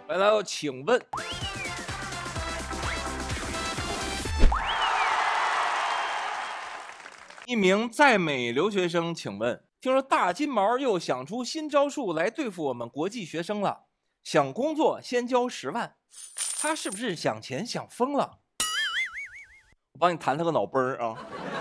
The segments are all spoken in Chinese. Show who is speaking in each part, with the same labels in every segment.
Speaker 1: 来到请问，一名在美留学生，请问，听说大金毛又想出新招数来对付我们国际学生了，想工作先交10万，他是不是想钱想疯了？我帮你弹他个脑崩啊！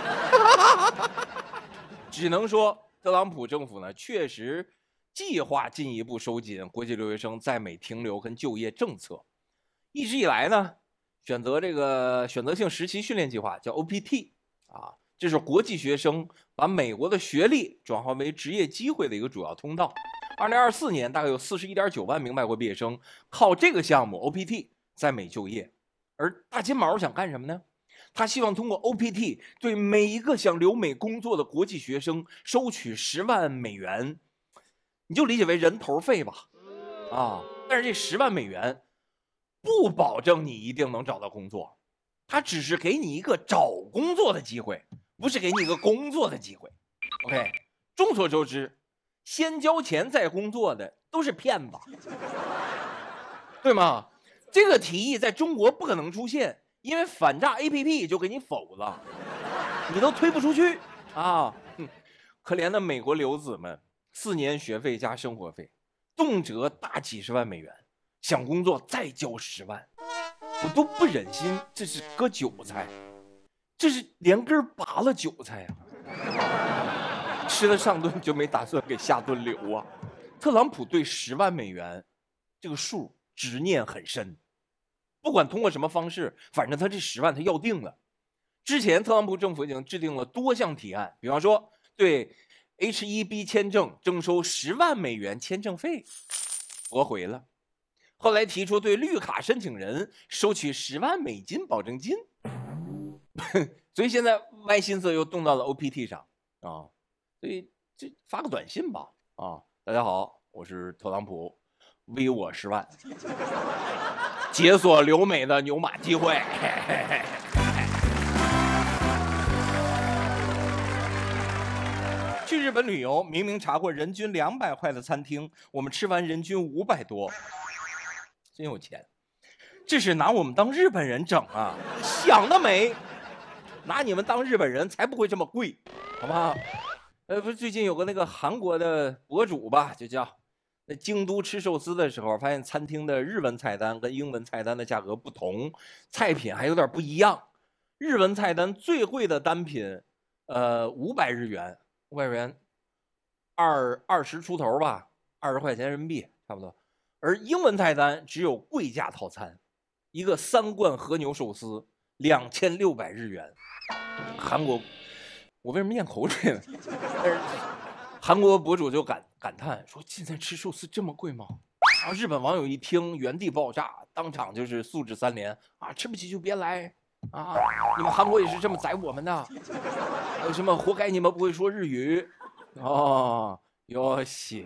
Speaker 1: 只能说特朗普政府呢，确实计划进一步收紧国际留学生在美停留跟就业政策。一直以来呢，选择性实习训练计划叫 OPT 啊，这是国际学生把美国的学历转化为职业机会的一个主要通道。2024年大概有41.9万名外国毕业生靠这个项目 OPT 在美就业，而大金毛想干什么呢？他希望通过 OPT 对每一个想留美工作的国际学生收取10万美元，你就理解为人头费吧，但是这10万美元不保证你一定能找到工作，它只是给你一个找工作的机会，不是给你一个工作的机会。OK， 众所周知，先交钱再工作的都是骗子，对吗？这个提议在中国不可能出现。因为反诈 APP 就给你否了，你都推不出去啊！可怜的美国留子们，4年学费加生活费，动辄大几十万美元，想工作再交10万，我都不忍心，这是割韭菜，这是连根拔了韭菜呀！吃了上顿就没打算给下顿留啊！特朗普对10万美元这个数执念很深。不管通过什么方式，反正他这10万他要定了。之前特朗普政府已经制定了多项提案，比方说对 H1B 签证征收10万美元签证费，驳回了。后来提出对绿卡申请人收取10万美金保证金，所以现在歪心思又动到了 OPT 上啊。所以这发个短信吧啊，大家好，我是特朗普，微我10万。解锁留美的牛马机会。去日本旅游，明明查过人均200块的餐厅，我们吃完人均500多，真有钱。这是拿我们当日本人整啊！想得美，拿你们当日本人才不会这么贵，好不好？不是最近有个那个韩国的博主吧，就叫。在京都吃寿司的时候，发现餐厅的日文菜单跟英文菜单的价格不同，菜品还有点不一样。日文菜单最贵的单品，500日元，500日元，20出头吧，20块钱人民币差不多。而英文菜单只有贵价套餐，一个3罐和牛寿司2600日元。韩国，我为什么咽口水呢？但是韩国博主就感叹说：“现在吃寿司这么贵吗？”然后日本网友一听，原地爆炸，当场就是素质3连啊！吃不起就别来啊！你们韩国也是这么宰我们的？还有什么活该你们不会说日语？哦，哟西！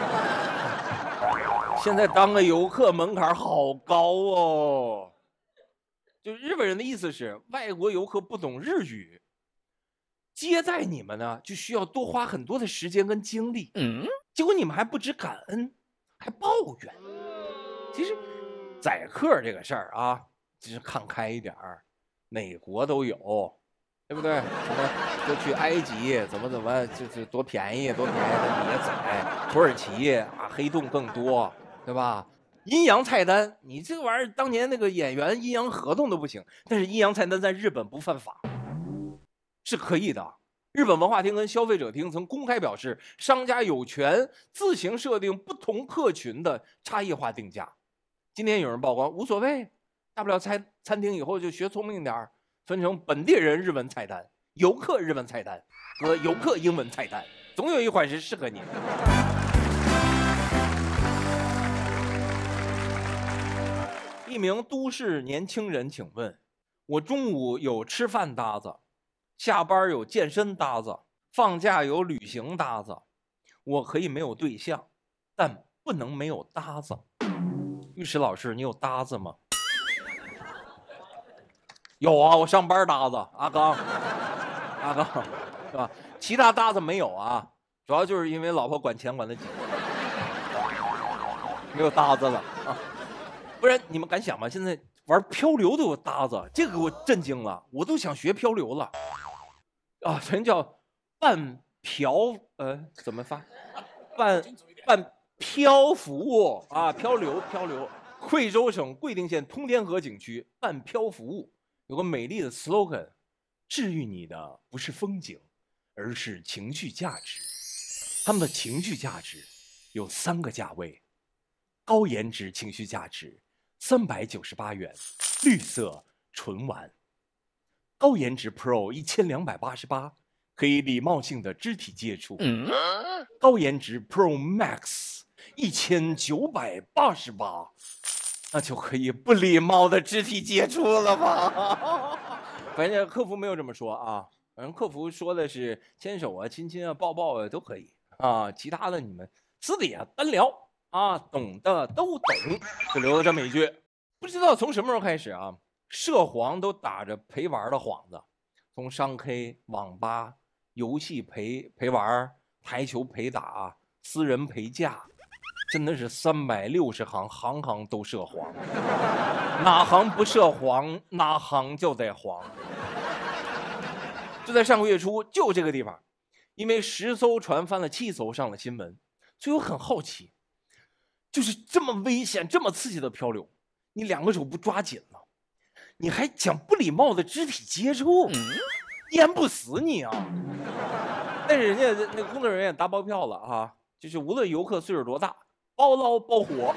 Speaker 1: 现在当个游客门槛好高哦。就日本人的意思是，外国游客不懂日语。接待你们呢，就需要多花很多的时间跟精力，结果你们还不知感恩，还抱怨。其实宰客这个事儿啊，就是看开一点儿，哪国都有，对不对？什么就去埃及，怎么就是多便宜的你也宰。土耳其啊，黑洞更多，对吧？阴阳菜单，你这玩意儿当年那个演员阴阳合同都不行，但是阴阳菜单在日本不犯法。是可以的。日本文化厅跟消费者厅曾公开表示，商家有权自行设定不同客群的差异化定价。今天有人曝光，无所谓，大不了餐厅以后就学聪明点，分成本地人日文菜单、游客日文菜单和游客英文菜单，总有一款是适合你。一名都市年轻人，请问，我中午有吃饭搭子，下班有健身搭子，放假有旅行搭子，我可以没有对象，但不能没有搭子。玉石老师，你有搭子吗？有啊，我上班搭子阿刚，是吧？其他搭子没有啊，主要就是因为老婆管钱管得紧，没有搭子了啊。 不然你们敢想吗？现在玩漂流都有搭子，这个给我震惊了，我都想学漂流了。啊，人叫半漂，怎么发？半漂浮啊，漂流。贵州省贵定县通天河景区半漂服务有个美丽的 slogan： 治愈你的不是风景，而是情绪价值。他们的情绪价值有3个价位：高颜值情绪价值398元，绿色纯玩；高颜值 Pro 1288，可以礼貌性的肢体接触；高颜值 Pro Max 1988，那就可以不礼貌的肢体接触了吧？反正客服没有这么说啊，反正客服说的是牵手啊、亲亲啊、抱抱啊都可以啊，其他的你们私底下单聊啊，懂的都懂。就留了这么一句，不知道从什么时候开始啊，涉黄都打着陪玩的幌子，从商 K、网吧、游戏陪玩、台球陪打、私人陪嫁。真的是360行，行行都涉黄，哪行不涉黄，哪行就得黄。就在上个月初，就这个地方，因为10艘船翻了7艘上了新闻，所以我很好奇，就是这么危险、这么刺激的漂流，你2个手不抓紧了，你还讲不礼貌的肢体接触，淹不死你啊！但是人家那个工作人员打包票了啊，就是无论游客岁数多大。包捞包活。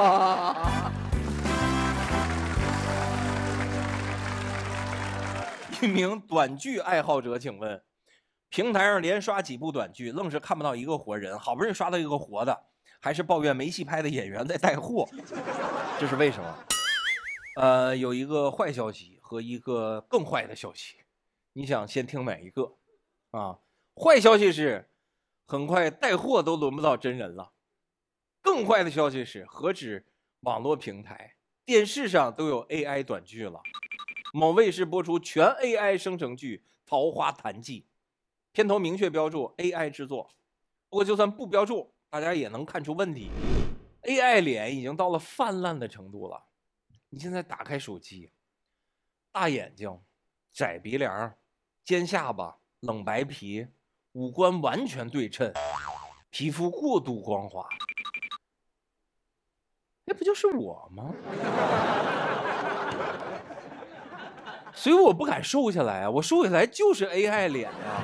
Speaker 1: 一名短剧爱好者，请问，平台上连刷几部短剧，愣是看不到一个活人，好不容易刷到一个活的，还是抱怨没戏拍的演员在带货，这是为什么？有一个坏消息和一个更坏的消息，你想先听哪一个？啊，坏消息是，很快带货都轮不到真人了。更坏的消息是，何止网络平台，电视上都有 AI 短剧了。某卫视播出全 AI 生成剧《桃花潭记》，片头明确标注 AI 制作。不过就算不标注，大家也能看出问题。AI 脸已经到了泛滥的程度了。你现在打开手机，大眼睛、窄鼻梁、尖下巴、冷白皮，五官完全对称，皮肤过度光滑。那不就是我吗？所以我不敢瘦下来啊！我瘦下来就是 AI 脸啊！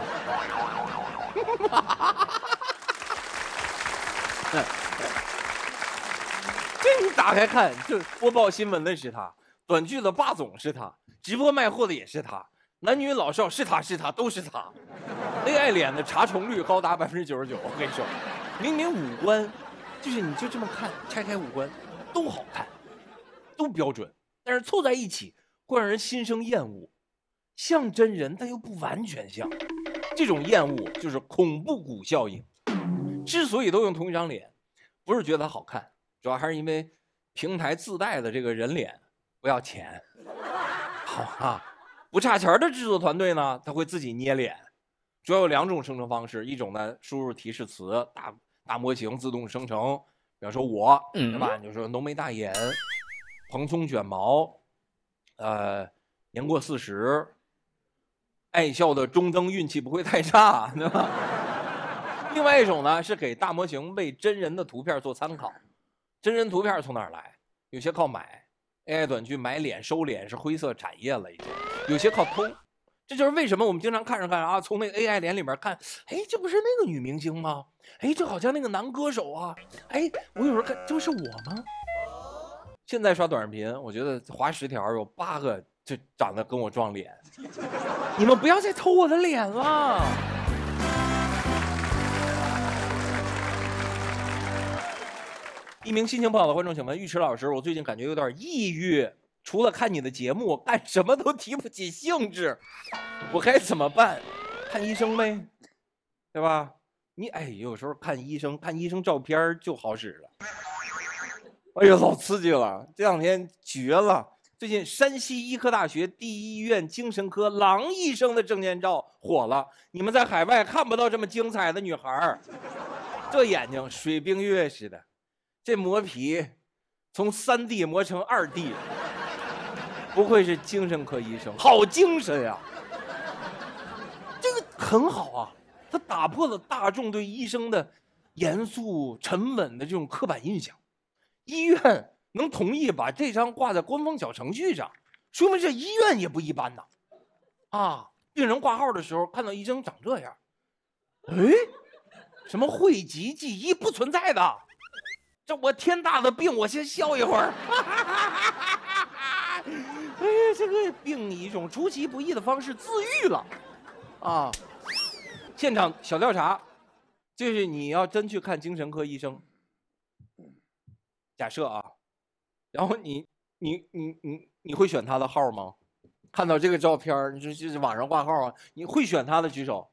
Speaker 1: 这你打开看，就播报新闻的是他，短剧的霸总是他，直播卖货的也是他，男女老少是他都是他。AI 脸的查重率高达99%，我跟你说，明明五官就是你就这么看，拆开五官。都好看，都标准，但是凑在一起会让人心生厌恶，像真人但又不完全像，这种厌恶就是恐怖谷效应。之所以都用同一张脸，不是觉得它好看，主要还是因为平台自带的这个人脸不要钱。好啊，不差钱的制作团队呢，他会自己捏脸，主要有2种生成方式，一种呢输入提示词，大模型自动生成。比方说我，对吧？你就说浓眉大眼，蓬松卷毛，年过40，爱笑的中灯运气不会太差，对吧？另外一种呢是给大模型为真人的图片做参考，真人图片从哪儿来？有些靠买 ，AI 短剧买脸收脸是灰色产业了已经，有些靠偷。这就是为什么我们经常看着看着啊，从那个 AI 脸里面看，哎，这不是那个女明星吗？哎，这好像那个男歌手啊！哎，我有时候看，这不是我吗？现在刷短视频，我觉得划10条有8个就长得跟我撞脸。你们不要再偷我的脸了！一名心情不好的观众请问：尉迟老师，我最近感觉有点抑郁。除了看你的节目，干什么都提不起兴致，我该怎么办？看医生呗，对吧？你有时候看医生照片就好使了。哎呦，老刺激了！这2天绝了！最近山西医科大学第一医院精神科郎医生的证件照火了，你们在海外看不到这么精彩的女孩，这眼睛水冰月似的，这磨皮从3D 磨成2D，不愧是精神科医生，好精神呀！这个很好啊，他打破了大众对医生的严肃沉稳的这种刻板印象。医院能同意把这张挂在官方小程序上，说明这医院也不一般呐！啊，病人挂号的时候看到医生长这样，哎，什么讳疾忌医不存在的。这我天大的病，我先笑一会儿。哎呀，这个病以一种出其不意的方式自愈了，啊！现场小调查，就是你要真去看精神科医生，假设啊，然后你会选他的号吗？看到这个照片，你就是网上挂号啊，你会选他的举手？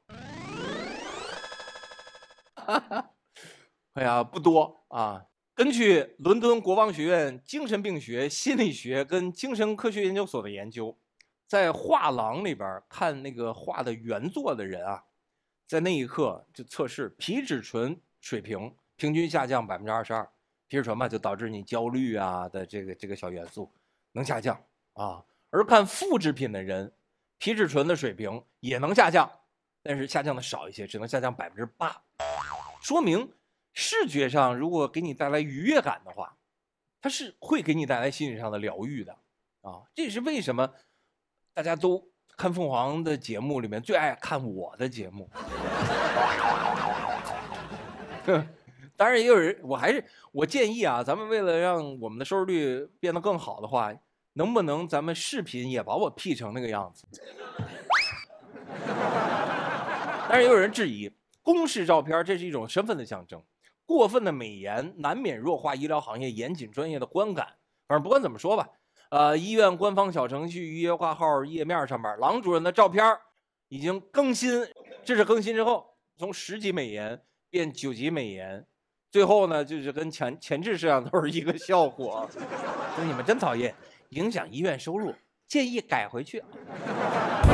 Speaker 1: 哎呀，不多啊。根据伦敦国王学院精神病学、心理学跟精神科学研究所的研究，在画廊里边看那个画的原作的人啊，在那一刻就测试皮质醇水平平均下降22%，皮质醇嘛就导致你焦虑啊的这个小元素能下降啊。而看复制品的人，皮质醇的水平也能下降，但是下降的少一些，只能下降8%，说明视觉上如果给你带来愉悦感的话，它是会给你带来心理上的疗愈的啊。这也是为什么大家都看凤凰的节目里面最爱看我的节目。当然也有人，我建议啊，咱们为了让我们的收视率变得更好的话，能不能咱们视频也把我 P 成那个样子？当然也有人质疑，公示照片这是一种身份的象征，过分的美颜难免弱化医疗行业严谨专业的观感。反正不管怎么说吧，医院官方小程序预约挂号页面上面，郎主任的照片已经更新，这是更新之后从10级美颜变9级美颜，最后呢就是跟前置摄像头是一个效果。所以你们真讨厌，影响医院收入，建议改回去。